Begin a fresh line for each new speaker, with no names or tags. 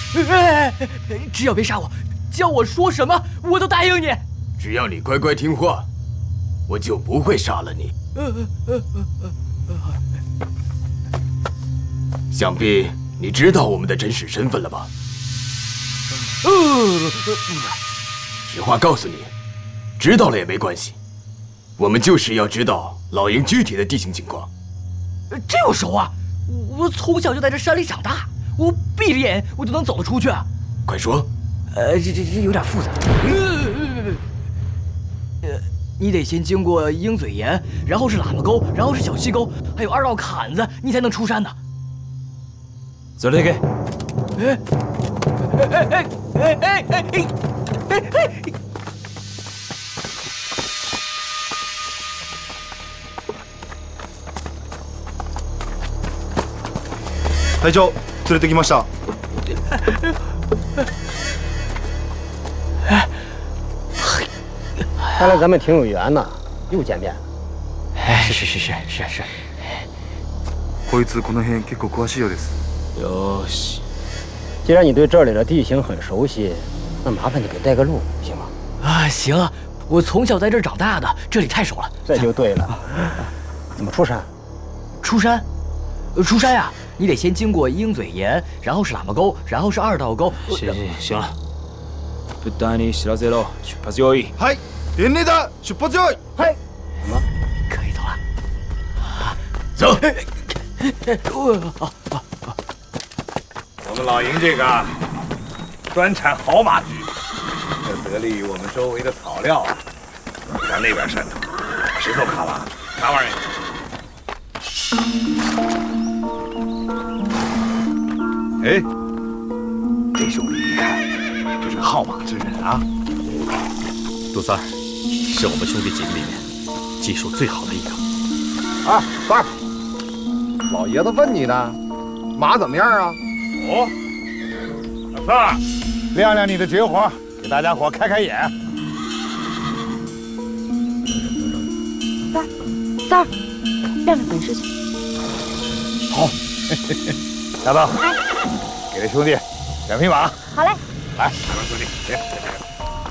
只要别杀我，叫我说什么我都答应你。
只要你乖乖听话，我就不会杀了你。想必你知道我们的真实身份了吧？实话告诉你，知道了也没关系。我们就是要知道老营具体的地形情况。
这有熟啊！我从小就在这山里长大，我闭着眼我就能走得出去啊！
快说。
这有点复杂。你得先经过鹰嘴岩，然后是喇嘛沟，然后是小溪沟，还有2道坎子，你才能出山呢。
走这个。
隊長、連れてきました。
看来咱们挺有缘呐，又见面了。
是。
こいつこの辺結構詳しいようです。
よし。
既然你对这里的地形很熟悉，那麻烦你给带个路，行吗？
啊，行，我从小在这儿长大的，这里太熟了。
这就对了。怎么出山？
出山呀！你得先经过鹰嘴岩，然后是喇嘛沟，然后是2道沟。
行了。部隊に知らせろ。出発用意。
はい。連レーダー出発用意。
はい。什么？
可以走了。
走。
我们老营这个专产好马驹，这得力于我们周围的草料啊。咱那边山头石头卡拉，啥玩意儿？哎，这兄弟一看就是好马之人啊。
杜三儿是我们兄弟几个里面技术最好的一个。
啊，三儿，老爷子问你呢，马怎么样啊？
哦，老三儿，亮亮你的绝活，给大家伙开开眼。
三儿，亮亮本事去。
好，大刀，给这兄弟2匹马。
好嘞。
来，兄弟，来。